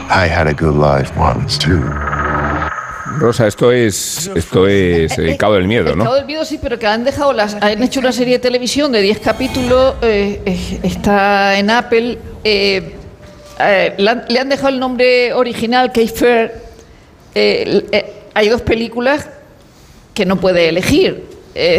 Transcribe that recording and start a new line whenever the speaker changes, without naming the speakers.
I had a good life once, too.
Rosa, esto es el Cabo del Miedo, ¿no?
El Cabo del Miedo, sí, pero que han hecho una serie de televisión de 10 capítulos, está en Apple, le han dejado el nombre original, Kate Fair. Hay 2 películas que no puede elegir.